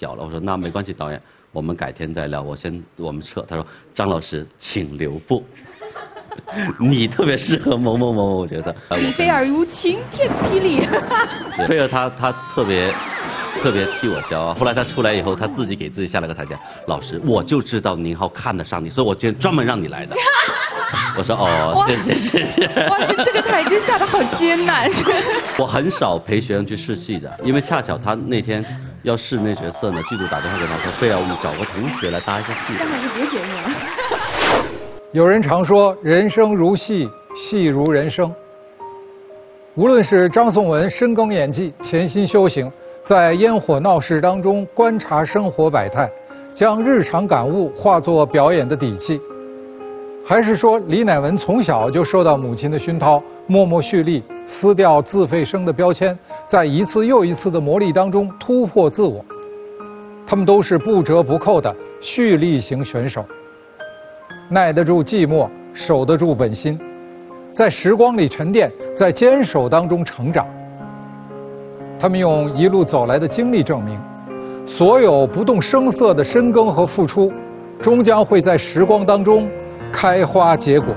小了。我说那没关系，导演，我们改天再聊，我们撤。他说张老师请留步。你特别适合某某某，我觉得。 飞儿如晴天霹雳。 菲儿他特别替我骄傲。后来他出来以后，他自己给自己下了个台阶。老师，我就知道宁浩看得上你，所以我今天专门让你来的。我说哦，谢谢。 哇，这个台阶下的好艰难。 我很少陪学生去试戏的，因为恰巧他那天要试那角色呢，剧组打电话给他说，非要你找个同学来搭一下戏。 根本就别解释了。 有人常说人生如戏，戏如人生。无论是张颂文深耕演技，潜心修行，在烟火闹市当中观察生活百态，将日常感悟化作表演的底气，还是说李乃文从小就受到母亲的熏陶，默默蓄力，撕掉自费生的标签，在一次又一次的磨砺当中突破自我。他们都是不折不扣的蓄力型选手，耐得住寂寞，守得住本心，在时光里沉淀，在坚守当中成长。他们用一路走来的经历证明，所有不动声色的深耕和付出，终将会在时光当中开花结果。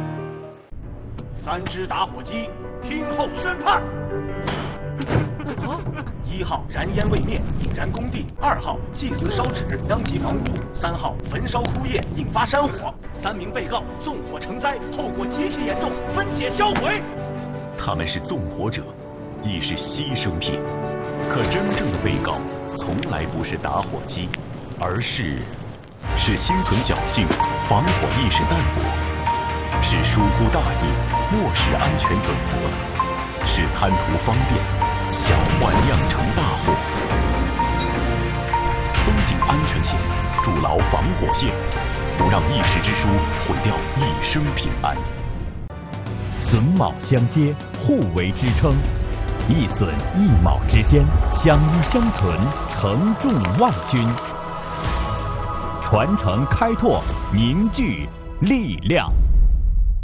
3支打火机，听候宣判。1号燃烟未灭，引燃工地；2号祭祀烧纸，殃及房屋；3号焚烧枯叶，引发山火。3名被告纵火成灾，后果极其严重，分解销毁。 他们是纵火者，亦是牺牲品。可真正的被告，从来不是打火机，而是心存侥幸，防火意识淡薄；是疏忽大意，漠视安全准则；是贪图方便，小患酿成大祸。绷紧安全线，筑牢防火线，不让一时之疏毁掉一生平安。 榫卯相接，互为支撑，一榫一卯之间，相依相存，承重万钧。传承开拓，凝聚力量。